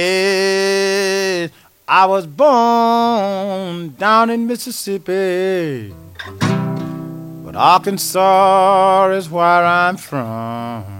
I was born down in Mississippi, but Arkansas is where I'm from.